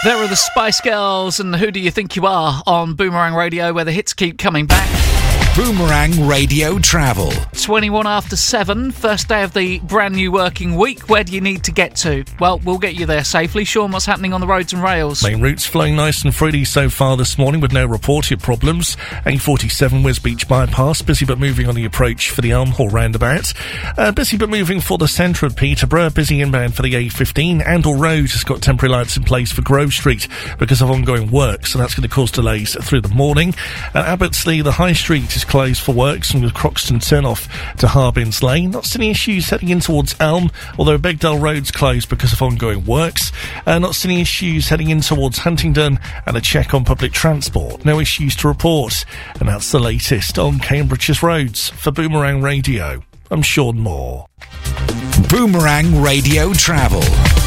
There are the Spice Girls and Who Do You Think You Are on Boomerang Radio, where the hits keep coming back. Boomerang Radio Travel. 21 after 7, first day of the brand new working week. Where do you need to get to? Well, we'll get you there safely. Sean, what's happening on the roads and rails? Main routes flowing nice and freely so far this morning with no reported problems. A47 Wisbeach bypass, busy but moving on the approach for the Elmhall roundabout. Busy but moving for the centre of Peterborough. Busy inbound for the A15. Andal Road has got temporary lights in place for Grove Street because of ongoing work, so that's going to cause delays through the morning. At Abbottsley, the High Street is closed for works from the Croxton turn-off to Harbins Lane. Not seeing any issues heading in towards Elm, although Begdale Road's closed because of ongoing works. Not seeing any issues heading in towards Huntingdon, and a check on public transport. No issues to report. And that's the latest on Cambridge's roads. For Boomerang Radio, I'm Sean Moore. Boomerang Radio Travel.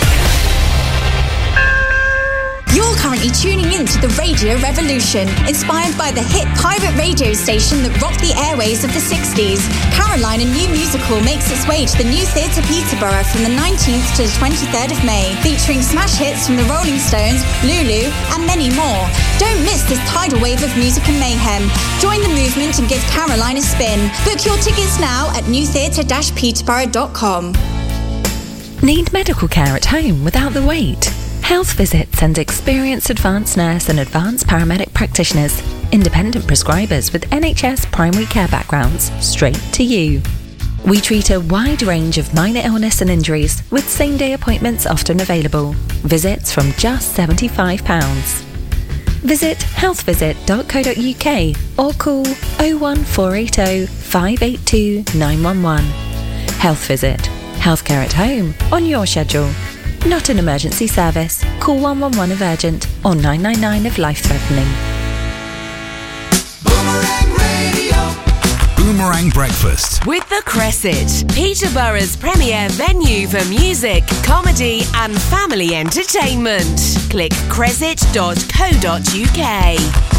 You're currently tuning in to the Radio Revolution, inspired by the hit pirate radio station that rocked the airwaves of the 60s. Caroline, a new musical, makes its way to the New Theatre Peterborough from the 19th to the 23rd of May, featuring smash hits from the Rolling Stones, Lulu, and many more. Don't miss this tidal wave of music and mayhem. Join the movement and give Caroline a spin. Book your tickets now at newtheatre-peterborough.com. Need medical care at home without the wait? Health Visit sends experienced advanced nurse and advanced paramedic practitioners, independent prescribers with NHS primary care backgrounds, straight to you. We treat a wide range of minor illness and injuries with same-day appointments often available. Visits from just £75. Visit healthvisit.co.uk or call 01480 582 911. Health Visit. Healthcare at home on your schedule. Not an emergency service. Call 111 if urgent or 999 if life-threatening. Boomerang Radio. Boomerang Breakfast. With The Cresset, Peterborough's premier venue for music, comedy and family entertainment. Click cresset.co.uk.